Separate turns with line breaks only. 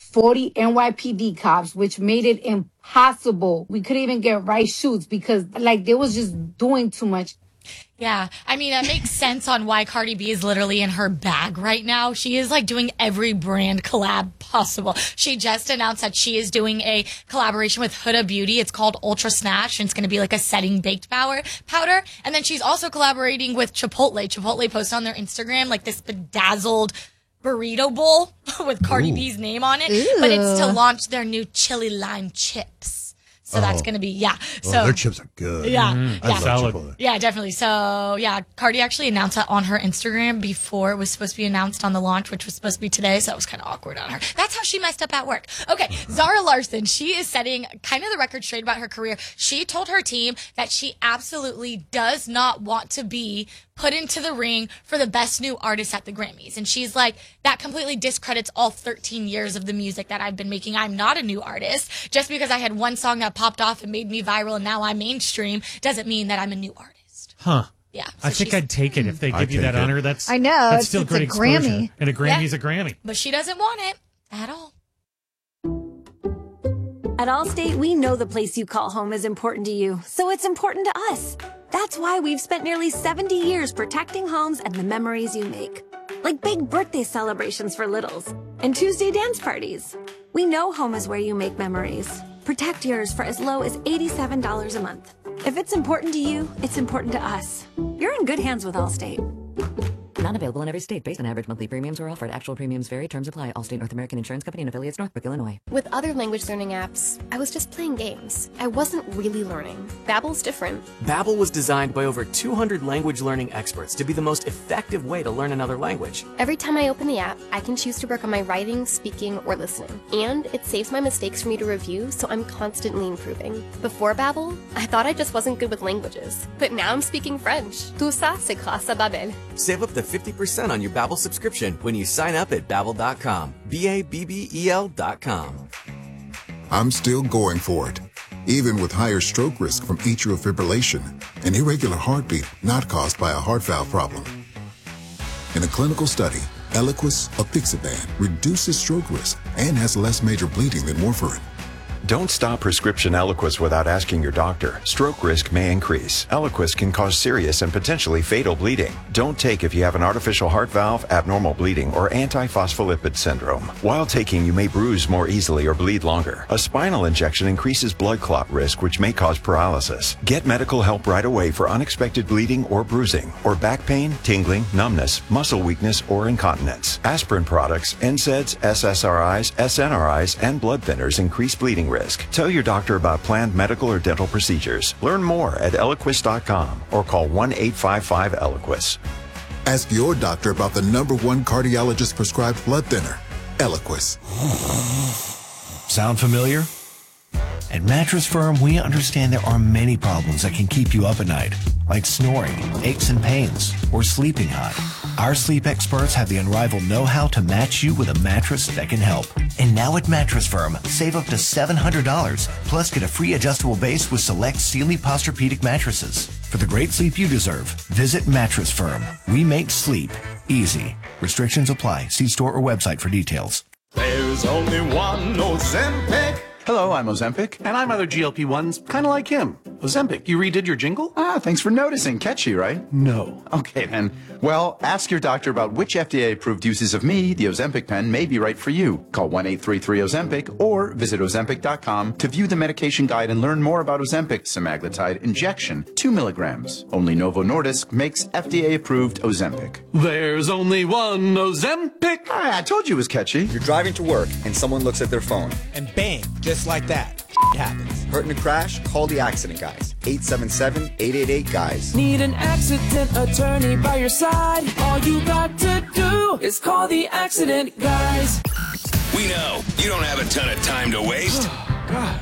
40 NYPD cops, which made it impossible. We couldn't even get right shoots because like they was just doing too much.
Yeah, I mean, that makes sense on why Cardi B is literally in her bag right now. She is like doing every brand collab possible. She just announced that she is doing a collaboration with Huda Beauty. It's called Ultra Snatch, and it's going to be like a setting baked powder. And then she's also collaborating with Chipotle. Chipotle posted on their Instagram like this bedazzled burrito bowl with Cardi B's name on it. Ew. But it's to launch their new chili lime chips. So that's going to be, So
their chips are good.
Yeah.
Solid.
Yeah, definitely. So, yeah, Cardi actually announced that on her Instagram before it was supposed to be announced on the launch, which was supposed to be today. So that was kind of awkward on her. That's how she messed up at work. Okay, Zara Larsson, she is setting kind of the record straight about her career. She told her team that she absolutely does not want to be put into the ring for the best new artist at the Grammys. And she's like, that completely discredits all 13 years of the music that I've been making. I'm not a new artist. Just because I had one song that popped off and made me viral and now I'm mainstream doesn't mean that I'm a new artist.
Huh.
Yeah. So
I think I'd take it if they give you that honor.
I know.
That's still great exposure.
Grammy.
And a Grammy's a Grammy.
But she doesn't want it at all.
At Allstate, we know the place you call home is important to you, so it's important to us. That's why we've spent nearly 70 years protecting homes and the memories you make. Like big birthday celebrations for littles and Tuesday dance parties. We know home is where you make memories. Protect yours for as low as $87 a month. If it's important to you, it's important to us. You're in good hands with Allstate.
Not available in every state. Based on average monthly premiums or offered. Actual premiums vary. Terms apply. Allstate North American Insurance Company and affiliates, Northbrook, Illinois.
With other language learning apps, I was just playing games. I wasn't really learning. Babbel's different.
Babbel was designed by over 200 language learning experts to be the most effective way to learn another language.
Every time I open the app, I can choose to work on my writing, speaking, or listening. And it saves my mistakes for me to review, so I'm constantly improving. Before Babbel, I thought I just wasn't good with languages. But now I'm speaking French. Tout ça, c'est grâce à Babbel.
Save up to 50% on your Babbel subscription when you sign up at Babbel.com. Babbel.com.
I'm still going for it, even with higher stroke risk from atrial fibrillation, an irregular heartbeat not caused by a heart valve problem. In a clinical study, Eliquis apixaban reduces stroke risk and has less major bleeding than warfarin.
Don't stop prescription Eliquis without asking your doctor. Stroke risk may increase. Eliquis can cause serious and potentially fatal bleeding. Don't take if you have an artificial heart valve, abnormal bleeding, or antiphospholipid syndrome. While taking, you may bruise more easily or bleed longer. A spinal injection increases blood clot risk, which may cause paralysis. Get medical help right away for unexpected bleeding or bruising, or back pain, tingling, numbness, muscle weakness, or incontinence. Aspirin products, NSAIDs, SSRIs, SNRIs, and blood thinners increase bleeding risk. Tell your doctor about planned medical or dental procedures. Learn more at Eliquis.com or call 1-855-ELIQUIS.
Ask your doctor about the #1 cardiologist prescribed blood thinner, Eliquis.
Sound familiar? At Mattress Firm, we understand there are many problems that can keep you up at night, like snoring, aches and pains, or sleeping hot. Our sleep experts have the unrivaled know-how to match you with a mattress that can help. And now at Mattress Firm, save up to $700, plus get a free adjustable base with select Sealy Posturepedic mattresses. For the great sleep you deserve, visit Mattress Firm. We make sleep easy. Restrictions apply. See store or website for details.
There's only one Ozempic.
Hello, I'm Ozempic.
And I'm other GLP-1s, kind of like him. Ozempic, you redid your jingle?
Thanks for noticing. Catchy, right?
No.
Okay, then. Well, ask your doctor about which FDA-approved uses of me, the Ozempic pen, may be right for you. Call 1-833-OZEMPIC or visit Ozempic.com to view the medication guide and learn more about Ozempic semaglutide injection, 2 milligrams. Only Novo Nordisk makes FDA-approved Ozempic.
There's only one Ozempic.
I told you it was catchy.
You're driving to work and someone looks at their phone.
And bang, just like that. It happens.
Hurt in a crash? Call the accident guys. 877-888-GUYS.
Need an accident attorney by your side? All you got to do is call the accident guys.
We know you don't have a ton of time to waste.